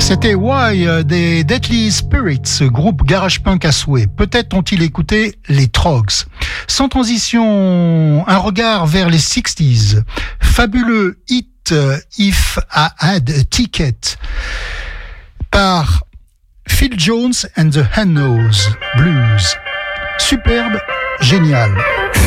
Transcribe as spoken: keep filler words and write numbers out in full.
C'était Why des Deadly Spirits, groupe garage punk à souhait. Peut-être ont-ils écouté les Trogs. Sans transition, un regard vers les sixties. Fabuleux hit If I Had a Ticket par Phil Jones and the Hen-Nose Blues. Superbe, génial.